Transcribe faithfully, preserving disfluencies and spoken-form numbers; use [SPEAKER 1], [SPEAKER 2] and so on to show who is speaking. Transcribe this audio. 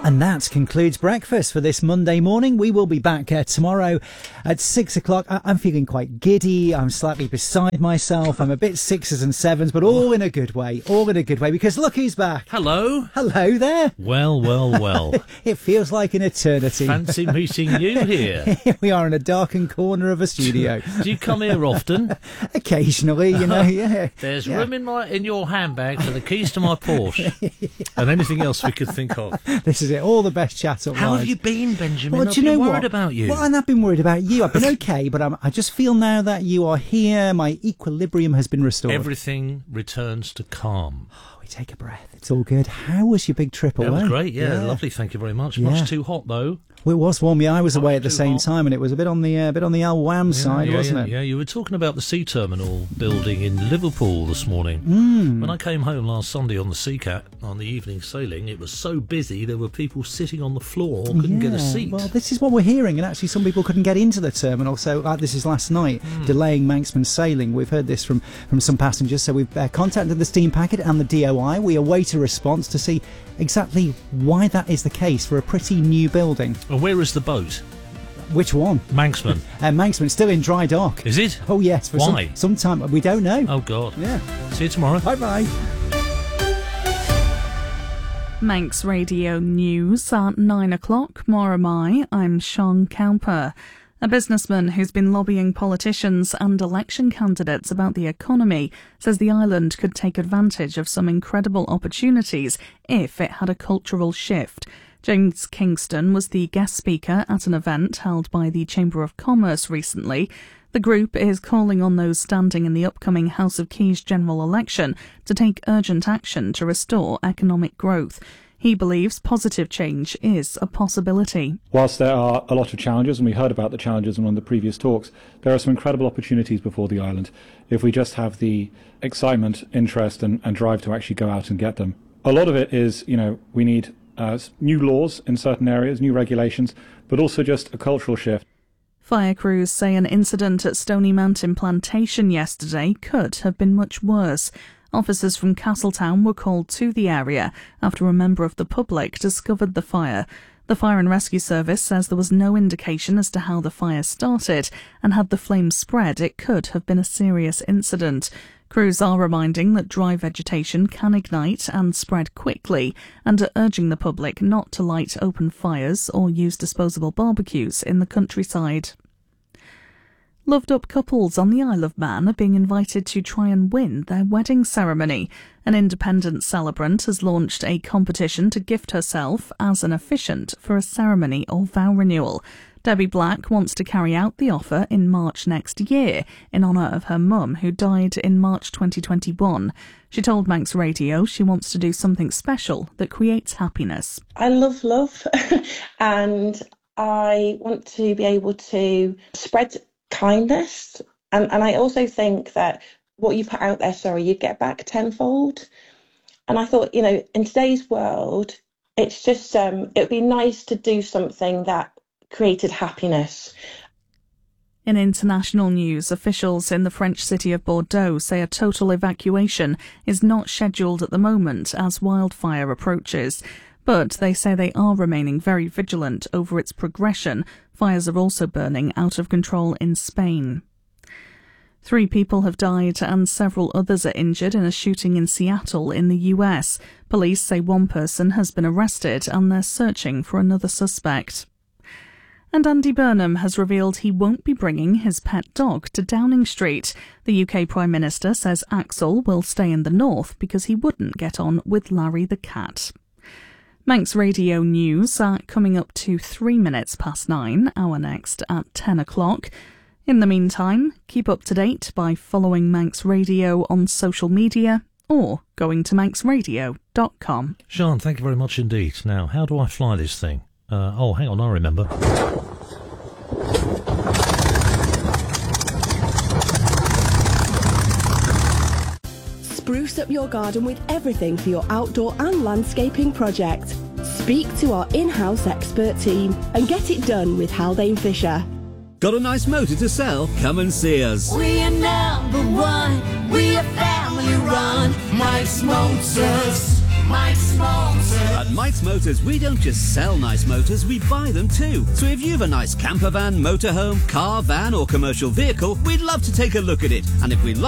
[SPEAKER 1] And that concludes breakfast for this Monday morning. We will be back uh, tomorrow at six o'clock. I- I'm feeling quite giddy. I'm slightly beside myself. I'm a bit sixes and sevens, but all in a good way. All in a good way, because look who's back.
[SPEAKER 2] Hello.
[SPEAKER 1] Hello there.
[SPEAKER 2] Well, well, well.
[SPEAKER 1] It feels like an eternity.
[SPEAKER 2] Fancy meeting you here.
[SPEAKER 1] Here we are in a darkened corner of a studio.
[SPEAKER 2] Do you come here often?
[SPEAKER 1] Occasionally, you know, yeah.
[SPEAKER 2] There's
[SPEAKER 1] yeah.
[SPEAKER 2] room in my in your handbag for the keys to my Porsche and anything else we could think of.
[SPEAKER 1] This is it. All the best chat up.
[SPEAKER 2] How
[SPEAKER 1] live.
[SPEAKER 2] have you been, Benjamin?
[SPEAKER 1] Well,
[SPEAKER 2] I've
[SPEAKER 1] do you
[SPEAKER 2] been
[SPEAKER 1] know
[SPEAKER 2] worried
[SPEAKER 1] what?
[SPEAKER 2] about you.
[SPEAKER 1] Well, and I've been worried about you. I've been okay, but I'm, I just feel now that you are here, my equilibrium has been restored.
[SPEAKER 2] Everything returns to calm.
[SPEAKER 1] Oh, we take a breath. It's all good. How was your big trip away?
[SPEAKER 2] That was great, yeah, yeah. Lovely, thank you very much.
[SPEAKER 1] Yeah.
[SPEAKER 2] Much too hot, though.
[SPEAKER 1] Well, it was warm. Yeah, I was away at the same
[SPEAKER 2] hot.
[SPEAKER 1] time, and it was a bit on the uh, bit on the Al Wam
[SPEAKER 2] Yeah,
[SPEAKER 1] side,
[SPEAKER 2] yeah,
[SPEAKER 1] wasn't
[SPEAKER 2] yeah,
[SPEAKER 1] it?
[SPEAKER 2] Yeah, you were talking about the sea terminal building in Liverpool this morning.
[SPEAKER 1] Mm.
[SPEAKER 2] When I came home last Sunday on the Seacat on the evening sailing, it was so busy there were people sitting on the floor, couldn't
[SPEAKER 1] yeah.
[SPEAKER 2] get a seat.
[SPEAKER 1] Well, this is what we're hearing, and actually some people couldn't get into the terminal. So, like this is last night, mm. delaying Manxman's sailing. We've heard this from from some passengers. So we've uh, contacted the Steam Packet and the D O I. We await a response to see exactly why that is the case for a pretty new building.
[SPEAKER 2] And where is the boat?
[SPEAKER 1] Which one?
[SPEAKER 2] Manxman.
[SPEAKER 1] uh, Manxman's still in dry dock.
[SPEAKER 2] Is it?
[SPEAKER 1] Oh, yes. For
[SPEAKER 2] Why?
[SPEAKER 1] Some, some time. We don't know.
[SPEAKER 2] Oh, God.
[SPEAKER 1] Yeah.
[SPEAKER 2] See you tomorrow.
[SPEAKER 1] Bye-bye.
[SPEAKER 3] Manx Radio News at nine o'clock. More am I. I'm Sean Cowper. A businessman who's been lobbying politicians and election candidates about the economy says the island could take advantage of some incredible opportunities if it had a cultural shift. James Kingston was the guest speaker at an event held by the Chamber of Commerce recently. The group is calling on those standing in the upcoming House of Keys general election to take urgent action to restore economic growth. He believes positive change is a possibility.
[SPEAKER 4] Whilst there are a lot of challenges, and we heard about the challenges in one of the previous talks, there are some incredible opportunities before the island if we just have the excitement, interest and, and drive to actually go out and get them. A lot of it is, you know, we need uh, new laws in certain areas, new regulations, but also just a cultural shift.
[SPEAKER 3] Fire crews say an incident at Stony Mountain Plantation yesterday could have been much worse. Officers from Castletown were called to the area after a member of the public discovered the fire. The Fire and Rescue Service says there was no indication as to how the fire started, and had the flames spread, it could have been a serious incident. Crews are reminding that dry vegetation can ignite and spread quickly, and are urging the public not to light open fires or use disposable barbecues in the countryside. Loved-up couples on the Isle of Man are being invited to try and win their wedding ceremony. An independent celebrant has launched a competition to gift herself as an officiant for a ceremony or vow renewal. Debbie Black wants to carry out the offer in March next year in honour of her mum, who died in March twenty twenty-one. She told Manx Radio she wants to do something special that creates happiness.
[SPEAKER 5] I love love and I want to be able to spread kindness, and and I also think that what you put out there, sorry, you get back tenfold. And I thought, you know, in today's world, it's just um it would be nice to do something that created happiness.
[SPEAKER 3] In international news, officials in the French city of Bordeaux say a total evacuation is not scheduled at the moment as wildfire approaches. But they say they are remaining very vigilant over its progression. Fires are also burning out of control in Spain. Three people have died and several others are injured in a shooting in Seattle in the U S. Police say one person has been arrested and they're searching for another suspect. And Andy Burnham has revealed he won't be bringing his pet dog to Downing Street. The U K Prime Minister says Axel will stay in the north because he wouldn't get on with Larry the cat. Manx Radio News are coming up to three minutes past nine, our next at ten o'clock. In the meantime, keep up to date by following Manx Radio on social media or going to manx radio dot com.
[SPEAKER 2] Sean, thank you very much indeed. Now, how do I fly this thing? Uh, oh, hang on, I remember.
[SPEAKER 6] Spruce up your garden with everything for your outdoor and landscaping project. Speak to our in-house expert team and get it done with Haldane Fisher.
[SPEAKER 7] Got a nice motor to sell? Come and see us.
[SPEAKER 8] We are number one. We are family run. Manx Motors. Mike's Motors.
[SPEAKER 7] At Mike's Motors, we don't just sell nice motors, we buy them too. So if you have a nice camper van, motorhome, car, van or commercial vehicle, we'd love to take a look at it. And if we like